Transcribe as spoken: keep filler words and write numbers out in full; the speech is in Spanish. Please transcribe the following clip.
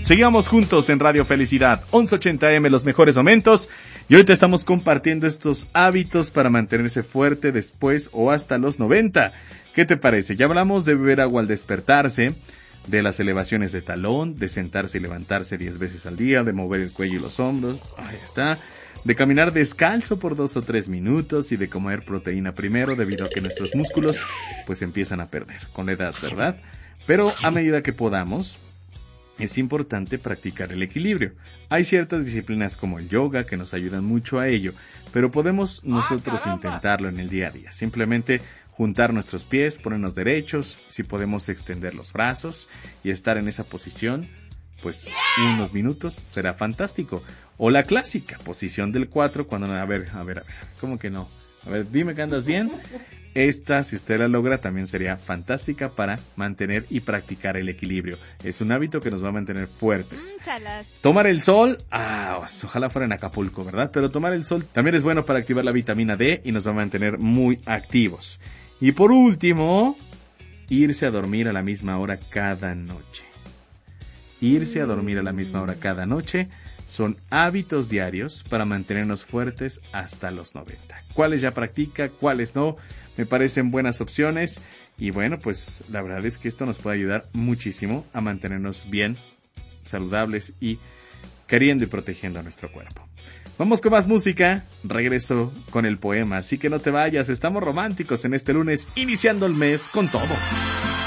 Seguimos juntos en Radio Felicidad, once ochenta eme, los mejores momentos. Y hoy te estamos compartiendo estos hábitos para mantenerse fuerte después o hasta los noventa. ¿Qué te parece? Ya hablamos de beber agua al despertarse, de las elevaciones de talón, de sentarse y levantarse diez veces al día, de mover el cuello y los hombros, ahí está, de caminar descalzo por dos o tres minutos y de comer proteína primero debido a que nuestros músculos pues empiezan a perder con la edad, ¿verdad? Pero a medida que podamos, es importante practicar el equilibrio. Hay ciertas disciplinas como el yoga que nos ayudan mucho a ello, pero podemos nosotros ¡Ah, intentarlo en el día a día. Simplemente juntar nuestros pies, ponernos derechos, si podemos extender los brazos y estar en esa posición, pues unos minutos será fantástico. O la clásica posición del cuatro cuando, a ver, a ver, a ver, ¿cómo que no? A ver, dime que andas bien. Esta, si usted la logra, también sería fantástica para mantener y practicar el equilibrio. Es un hábito que nos va a mantener fuertes. Chalas. Tomar el sol, ah, ojalá fuera en Acapulco, ¿verdad? Pero tomar el sol también es bueno para activar la vitamina D y nos va a mantener muy activos. Y por último, irse a dormir a la misma hora cada noche. Irse a dormir a la misma hora cada noche son hábitos diarios para mantenernos fuertes hasta los noventa. ¿Cuáles ya practica? ¿Cuáles no? Me parecen buenas opciones. Y bueno, pues la verdad es que esto nos puede ayudar muchísimo a mantenernos bien, saludables y queriendo y protegiendo a nuestro cuerpo. Vamos con más música. Regreso con el poema. Así que no te vayas. Estamos románticos en este lunes, iniciando el mes con todo.